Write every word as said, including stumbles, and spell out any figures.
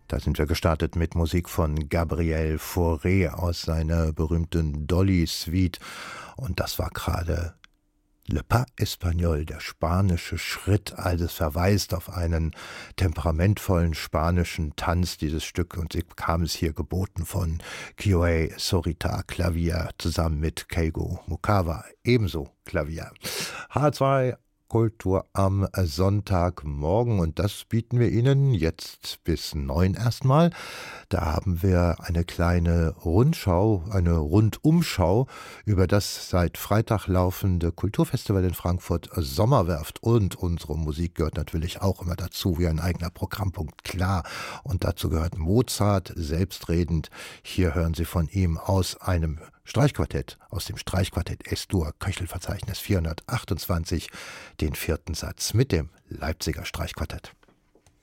Da sind wir gestartet mit Musik von Gabriel Fauré aus seiner berühmten Dolly-Suite. Und das war gerade Le Pas Espagnol, der spanische Schritt. Also es verweist auf einen temperamentvollen spanischen Tanz, dieses Stück. Und sie bekam es hier geboten von Kioe Sorita Klavier zusammen mit Keigo Mukawa, ebenso Klavier. H zwei Kultur am Sonntagmorgen, und das bieten wir Ihnen jetzt bis neun erstmal. Da haben wir eine kleine Rundschau, eine Rundumschau über das seit Freitag laufende Kulturfestival in Frankfurt Sommerwerft, und unsere Musik gehört natürlich auch immer dazu, wie ein eigener Programmpunkt, klar. Und dazu gehört Mozart, selbstredend. Hier hören Sie von ihm aus einem Streichquartett, aus dem Streichquartett S-Dur, Köchelverzeichnis vierhundertachtundzwanzig, den vierten Satz mit dem Leipziger Streichquartett.